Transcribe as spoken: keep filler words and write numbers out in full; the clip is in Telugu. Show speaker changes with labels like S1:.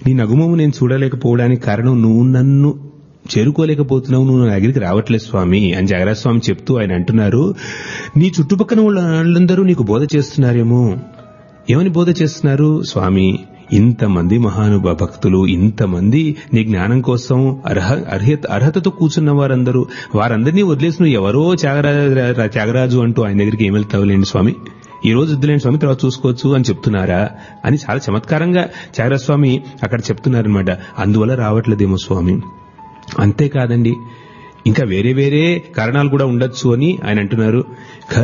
S1: నీ నగుమము నేను చూడలేకపోవడానికి కారణం నువ్వు నన్ను చేరుకోలేకపోతున్నావు, నువ్వు నా దగ్గరికి రావట్లేదు స్వామి అని త్యాగరాజ స్వామి చెప్తూ ఆయన అంటున్నారు, నీ చుట్టుపక్కల వాళ్ళందరూ నీకు బోధ చేస్తున్నారేమో. ఏమని బోధ చేస్తున్నారు? స్వామి, ఇంతమంది మహానుభ భక్తులు, ఇంతమంది నీ జ్ఞానం కోసం అర్హ అర్హత అర్హతతో కూర్చున్న వారందరూ, వారందరినీ వదిలేసి నువ్వు ఎవరో త్యాగరాజు త్యాగరాజు అంటూ ఆయన దగ్గరికి ఏమి వెళ్తావులేండి స్వామి, ఈ రోజు వద్దులేండి స్వామి, తర్వాత చూసుకోవచ్చు అని చెప్తున్నారా అని చాలా చమత్కారంగా త్యాగరాజ స్వామి అక్కడ చెప్తున్నారనమాట. అందువల్ల రావట్లేదేమో స్వామి. అంతేకాదండి, ఇంకా వేరే వేరే కారణాలు కూడా ఉండొచ్చు అని ఆయన అంటున్నారు.